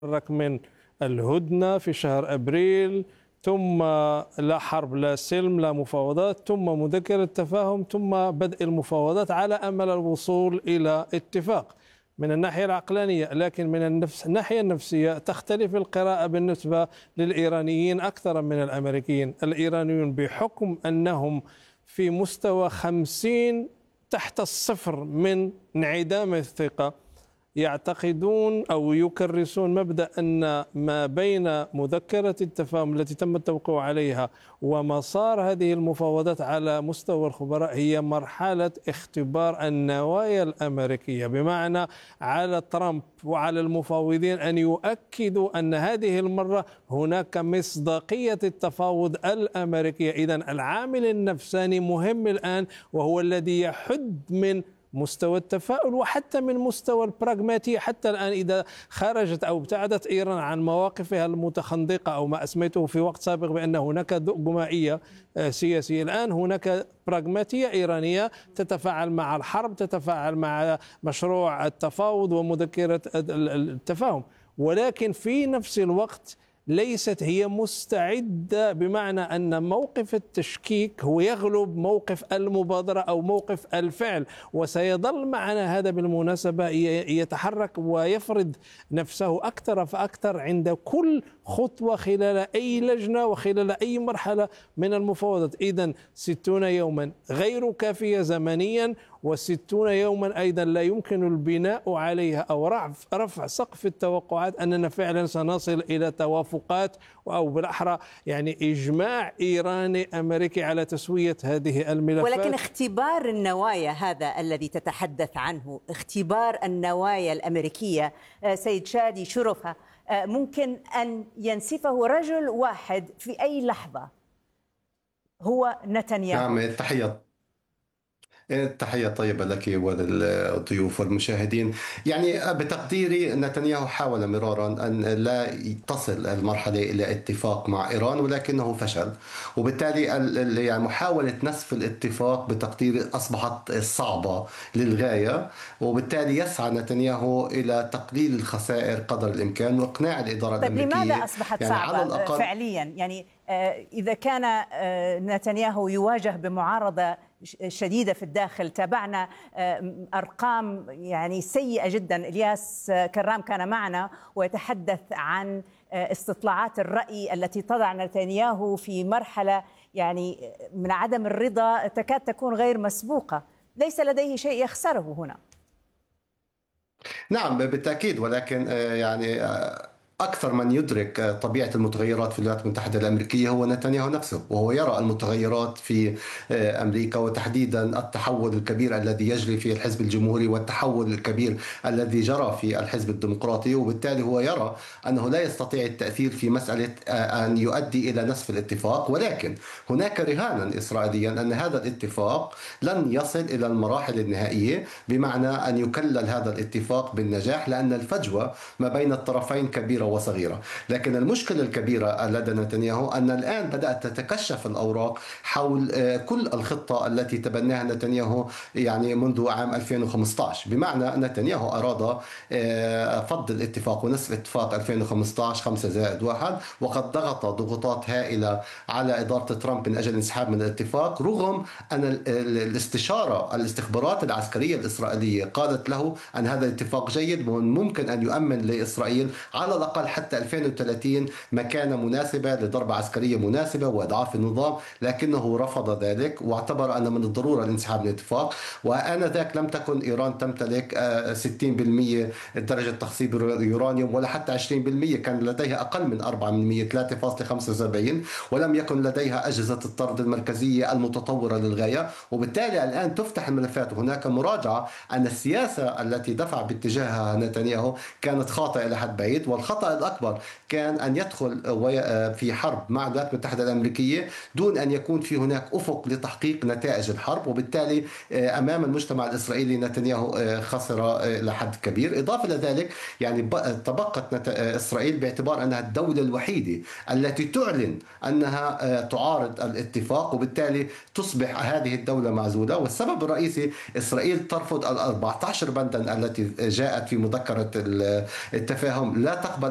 تحرك من الهدنة في شهر أبريل، ثم لا حرب لا سلم لا مفاوضات، ثم مذكرة تفاهم، ثم بدء المفاوضات على أمل الوصول إلى اتفاق من الناحية العقلانية. لكن من الناحية النفسية تختلف القراءة بالنسبة للإيرانيين أكثر من الأمريكيين. الإيرانيون بحكم أنهم في مستوى 50 تحت الصفر من انعدام الثقة يعتقدون أو يكرسون مبدأ أن ما بين مذكرة التفاهم التي تم التوقيع عليها ومسار هذه المفاوضات على مستوى الخبراء هي مرحلة اختبار النوايا الأمريكية، بمعنى على ترامب وعلى المفاوضين أن يؤكدوا أن هذه المرة هناك مصداقية التفاوض الأمريكية. إذن العامل النفساني مهم الآن، وهو الذي يحد من مستوى التفاؤل وحتى من مستوى البراغماتية. حتى الآن إذا خرجت أو ابتعدت إيران عن مواقفها المتخندقة أو ما أسميته في وقت سابق بأن هناك دؤجمائية سياسية، الآن هناك براغماتية إيرانية تتفاعل مع الحرب، تتفاعل مع مشروع التفاوض ومذكرة التفاهم، ولكن في نفس الوقت ليست هي مستعدة، بمعنى أن موقف التشكيك هو يغلب موقف المبادرة أو موقف الفعل. وسيظل معنا هذا بالمناسبة يتحرك ويفرض نفسه أكثر فأكثر عند كل خطوة خلال أي لجنة وخلال أي مرحلة من المفاوضات. إذن 60 يوما غير كافية زمنيا، و60 يوما أيضا لا يمكن البناء عليها أو رفع سقف التوقعات أننا فعلا سنصل إلى توافقات أو بالأحرى يعني إجماع إيراني أمريكي على تسوية هذه الملفات. ولكن اختبار النوايا هذا الذي تتحدث عنه، اختبار النوايا الأمريكية سيد شادي شرفة، ممكن أن ينسفه رجل واحد في أي لحظة، هو نتنياهو. نعم، تحية طيبة لك وللضيوف والمشاهدين. يعني بتقديري نتنياهو حاول مرارا أن لا تصل المرحلة إلى اتفاق مع إيران، ولكنه فشل، وبالتالي يعني محاولة نسف الاتفاق بتقديري أصبحت صعبة للغاية، وبالتالي يسعى نتنياهو إلى تقليل الخسائر قدر الإمكان وإقناع الإدارة الأمريكية. طيب لماذا أصبحت يعني صعبة على الأقل فعليا؟ يعني إذا كان نتنياهو يواجه بمعارضة شديدة في الداخل، تابعنا أرقام يعني سيئة جدا. إلياس كرام كان معنا ويتحدث عن استطلاعات الرأي التي تضع نتنياهو في مرحلة يعني من عدم الرضا تكاد تكون غير مسبوقة. ليس لديه شيء يخسره هنا. نعم بالتأكيد، ولكن يعني أكثر من يدرك طبيعة المتغيرات في الولايات المتحدة الأمريكية هو نتنياهو نفسه، وهو يرى المتغيرات في أمريكا، وتحديدا التحول الكبير الذي يجري في الحزب الجمهوري والتحول الكبير الذي جرى في الحزب الديمقراطي، وبالتالي هو يرى أنه لا يستطيع التأثير في مسألة أن يؤدي إلى نسف الاتفاق. ولكن هناك رهانا إسرائيليا أن هذا الاتفاق لن يصل إلى المراحل النهائية، بمعنى أن يكلل هذا الاتفاق بالنجاح، لأن الفجوة ما بين الطرفين كبيرة وصغيرة. لكن المشكلة الكبيرة لدى نتنياهو أن الآن بدأت تتكشف الأوراق حول كل الخطة التي تبناها نتنياهو يعني منذ عام 2015. بمعنى نتنياهو أراد فض الاتفاق ونسف اتفاق 2015 5+1، وقد ضغط ضغوطات هائلة على إدارة ترامب من أجل الانسحاب من الاتفاق، رغم أن الاستخبارات العسكرية الإسرائيلية قالت له أن هذا الاتفاق جيد وممكن أن يؤمن لإسرائيل على الأقل حتى 2030 مكانة مناسبة لضربة عسكرية مناسبة وإضعاف النظام، لكنه رفض ذلك واعتبر أن من الضرورة الانسحاب من الاتفاق. وآنذاك لم تكن إيران تمتلك 60% درجة تخصيب اليورانيوم، ولا حتى 20%، كان لديها أقل من 4%، 3.75، ولم يكن لديها أجهزة الطرد المركزية المتطورة للغاية. وبالتالي الآن تفتح الملفات، وهناك مراجعة أن السياسة التي دفع باتجاهها نتنياهو كانت خاطئة إلى حد بعيد، والخطأ الأكبر كان أن يدخل في حرب مع الولايات المتحدة الأمريكية دون أن يكون في هناك أفق لتحقيق نتائج الحرب. وبالتالي أمام المجتمع الإسرائيلي نتنياهو خسر إلى حد كبير. إضافة إلى ذلك يعني تبقت إسرائيل باعتبار أنها الدولة الوحيدة التي تعلن أنها تعارض الاتفاق، وبالتالي تصبح هذه الدولة معزولة. والسبب الرئيسي إسرائيل ترفض 14 بندا التي جاءت في مذكرة التفاهم، لا تقبل